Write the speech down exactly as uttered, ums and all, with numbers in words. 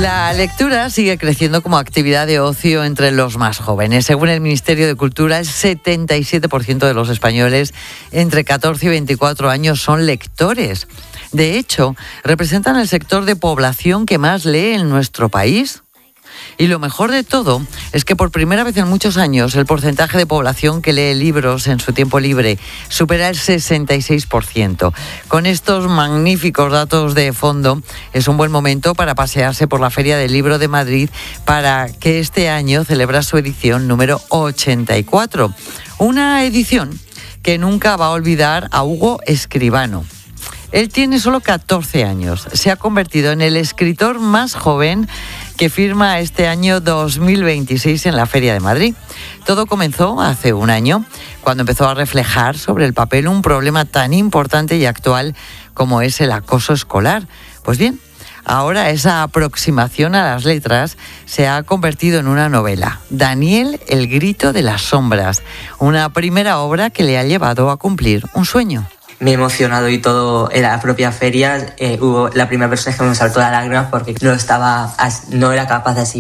La lectura sigue creciendo como actividad de ocio entre los más jóvenes. Según el Ministerio de Cultura, el setenta y siete por ciento de los españoles entre catorce y veinticuatro años son lectores. De hecho, representan el sector de población que más lee en nuestro país. Y lo mejor de todo es que por primera vez en muchos años el porcentaje de población que lee libros en su tiempo libre supera el sesenta y seis por ciento. Con estos magníficos datos de fondo, es un buen momento para pasearse por la Feria del Libro de Madrid, para que este año celebra su edición número ochenta y cuatro. Una edición que nunca va a olvidar a Hugo Escribano. Él tiene solo catorce años. Se ha convertido en el escritor más joven que firma este año dos mil veintiséis en la Feria de Madrid. Todo comenzó hace un año, cuando empezó a reflejar sobre el papel un problema tan importante y actual como es el acoso escolar. Pues bien, ahora esa aproximación a las letras se ha convertido en una novela. Daniel, el grito de las sombras, una primera obra que le ha llevado a cumplir un sueño. Me he emocionado y todo en la propia feria. Eh, hubo la primera persona que me saltó la lágrima porque no estaba, no era capaz de así.